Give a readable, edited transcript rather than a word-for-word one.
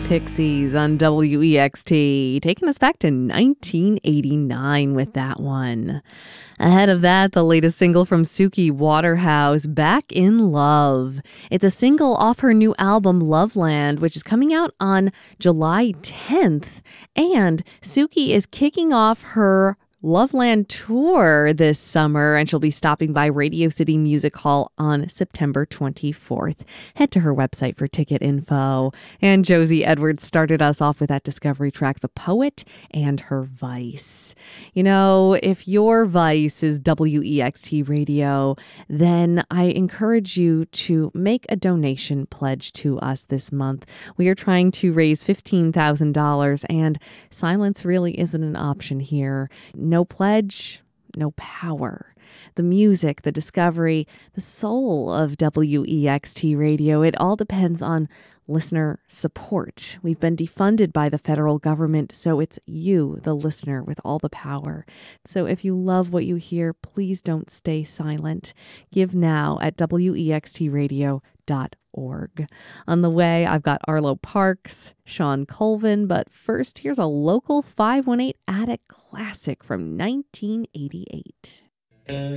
Pixies on WEXT, taking us back to 1989 with that one. Ahead of that, the latest single from Suki Waterhouse, Back in Love. It's a single off her new album, Loveland, which is coming out on July 10th. And Suki is kicking off her Loveland tour this summer, and she'll be stopping by Radio City Music Hall on September 24th. Head to her website for ticket info. And Josie Edwards started us off with that discovery track, The Poet and Her Vice. You know, if your vice is WEXT Radio, then I encourage you to make a donation pledge to us this month. We are trying to raise $15,000, and silence really isn't an option here. No pledge, no power. The music, the discovery, the soul of WEXT Radio, it all depends on listener support. We've been defunded by the federal government, so it's you, the listener, with all the power. So if you love what you hear, please don't stay silent. Give now at wextradio.org. On the way, I've got Arlo Parks, Sean Colvin, but first, here's a local 518 Attic classic from 1988.